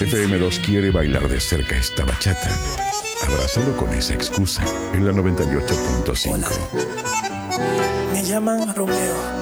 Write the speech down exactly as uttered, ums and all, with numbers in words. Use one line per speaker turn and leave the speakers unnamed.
F M dos quiere bailar de cerca esta bachata. Abrázalo con esa excusa en la noventa y ocho punto cinco.
Me llaman Romeo.